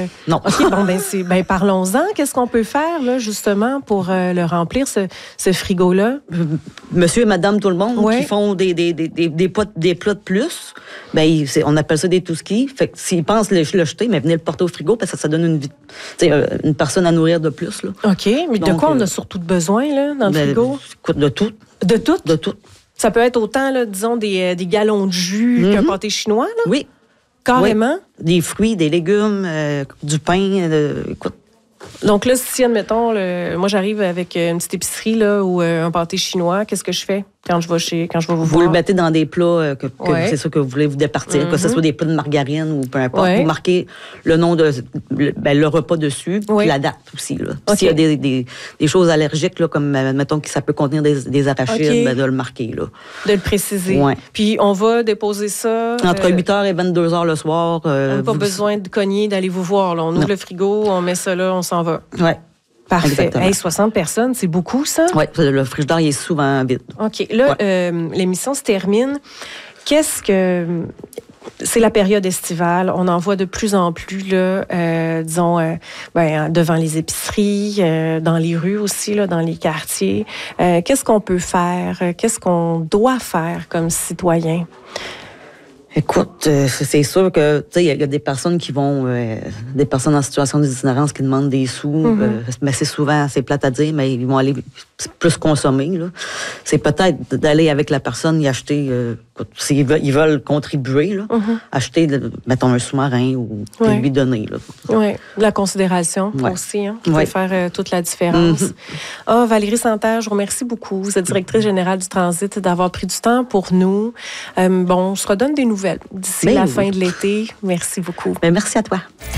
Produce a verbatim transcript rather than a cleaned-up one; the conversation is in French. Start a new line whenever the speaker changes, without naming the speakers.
Non.
OK, bon, ben, c'est, ben parlons-en. Qu'est-ce qu'on peut faire, là, justement, pour euh, le remplir, ce, ce frigo-là?
Monsieur et madame tout le monde
ouais.
qui font des, des, des, des, des, pots, des plats de plus, ben, c'est, on appelle ça des tout-ski. Fait que s'ils pensent le, le jeter, mais venez le porter au frigo parce que ça donne une, euh, une personne à nourrir de plus. Là.
OK, mais Donc, de quoi on a surtout besoin là, dans le
ben,
frigo?
De tout.
De tout?
De tout.
Ça peut être autant, là, disons, des, des gallons de jus mm-hmm. qu'un pâté chinois, là?
Oui.
Carrément?
Oui. Des fruits, des légumes, euh, du pain, euh, écoute.
Donc là, si, admettons, le, moi, j'arrive avec une petite épicerie là, ou euh, un pâté chinois, qu'est-ce que je fais quand je vais chez, quand je vais vous,
vous
voir?
Vous le mettez dans des plats euh, que, que
ouais.
c'est ça que vous voulez vous départir, mm-hmm. que ce soit des plats de margarine ou peu importe.
Ouais.
Vous marquez le nom de le, ben, le repas dessus,
ouais.
puis la date aussi. Là.
Okay.
S'il y a des, des, des choses allergiques, là, comme mettons que ça peut contenir des, des arachides, okay. ben, de le marquer. Là.
De le préciser.
Ouais.
Puis on va déposer ça.
Entre euh, huit heures et vingt-deux heures le soir. Euh,
on n'a pas
vous...
besoin de cogner, d'aller vous voir. Là. On ouvre non. le frigo, on met ça là, on s'en va.
Oui.
Parfait. Hey, soixante personnes, c'est beaucoup, ça?
Oui, le frigidaire il est souvent vide.
OK. Là, ouais. euh, l'émission se termine. Qu'est-ce que... C'est la période estivale. On en voit de plus en plus, là, euh, disons, euh, ben, devant les épiceries, euh, dans les rues aussi, là, dans les quartiers. Euh, qu'est-ce qu'on peut faire? Qu'est-ce qu'on doit faire comme citoyen?
Écoute, euh, c'est sûr que, tu sais, il y, y a des personnes qui vont, euh, des personnes en situation d'itinérance qui demandent des sous, mm-hmm. euh, mais c'est souvent, c'est plate à dire, mais ils vont aller plus consommer, là. C'est peut-être d'aller avec la personne y acheter, euh, s'ils veulent, ils veulent contribuer, là, mm-hmm. acheter, mettons, un sous-marin ou ouais. lui donner, là.
Oui, de la considération ouais. aussi, hein, qui ouais. peut faire euh, toute la différence. Mm-hmm. Ah, oh, Valérie Santerre, je vous remercie beaucoup. Vous êtes directrice générale du Transit, d'avoir pris du temps pour nous. Euh, bon, on se redonne des nouvelles d'ici Mais la oui. fin de l'été. Merci beaucoup.
Mais merci à toi.